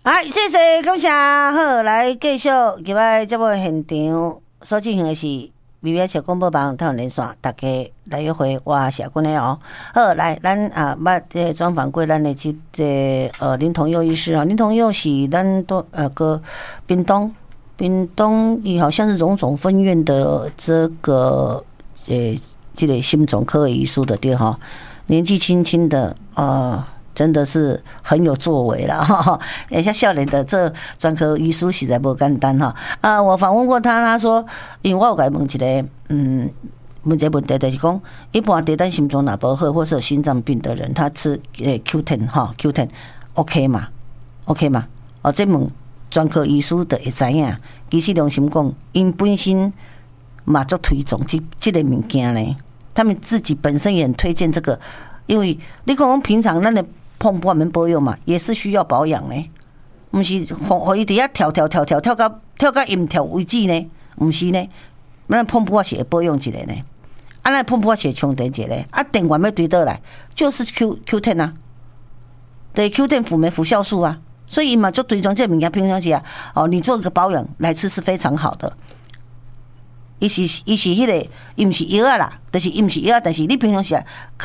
好，谢谢感谢。好，来继续今摆节目现场所进行的是微微小广播网台湾连线，大家来约会，我是阿君的哦。好，来，咱捌这专访过咱的这个林同佑医师啊，林同佑是咱个屏东，伊好像是荣总分院的这个这个心脏科医师的对哈，年纪轻轻的真的是很有作为了哈，像少年的这专科医师实在不简单哈。我访问过他，他说，因为我有甲伊问一个，问一个问题就是讲，一般对咱心脏若不好或是有心脏病的人，他吃Q10 哈 Q10 OK 嘛 OK 嘛？这问专科医师就会知影，其实良心讲，因本身嘛足推崇这个物件呢，他们自己本身也很推荐这个，因为你讲平常咱的碰不免保养嘛，也是需要保养呢。不是，互伊伫遐跳到阴跳为止呢？不是呢，咱碰不是会保养一下呢。咱碰不是会充电一下呢。电源要对倒来，就是 Q10 啊，对 Q10 辅酶辅酵素啊，所以嘛就推崇这物件平常时你做个保养来吃是非常好的。伊是迄个，伊毋是药啊啦，就是伊毋是药，但是你平常时